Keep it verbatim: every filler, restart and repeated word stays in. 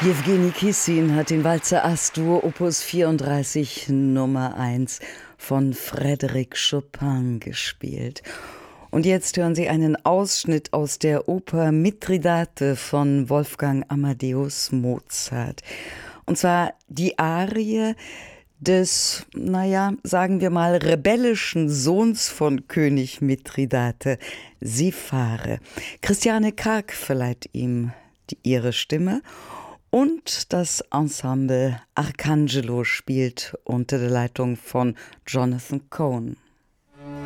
Jewgeni Kissin hat den Walzer As-Dur Opus vierunddreißig Nummer eins von Frédéric Chopin gespielt. Und jetzt hören Sie einen Ausschnitt aus der Oper Mithridate von Wolfgang Amadeus Mozart. Und zwar die Arie des, naja, sagen wir mal, rebellischen Sohns von König Mithridate, Sifare. Christiane Karg verleiht ihm die, ihre Stimme. Und das Ensemble Arcangelo spielt unter der Leitung von Jonathan Cohen.